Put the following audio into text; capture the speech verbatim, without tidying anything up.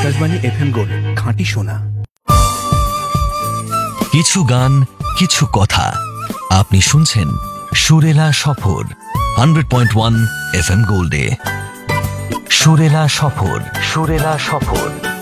Akashvani FM gold, খাঁটি সোনা। কিছু গান, কিছু কথা। আপনি শুনছেন সুরেলা সফর hundred point one F M গোল্ডে। সুরেলা সফর, সুরেলা সফর।